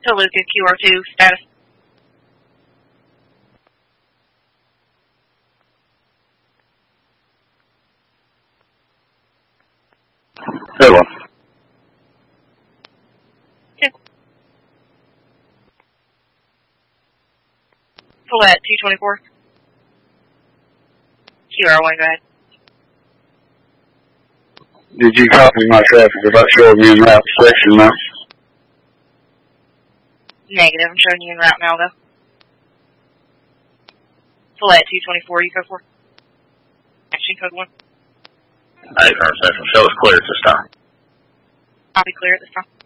Toluca QR2 status. Hello. Colette 224. QR1, go ahead. Did you copy my traffic about showing me in route section now? Negative, I'm showing you in route now, though. Colette 224, you code 4. Action code 1. 800 Central. Show us clear at this time. I'll be clear at this time.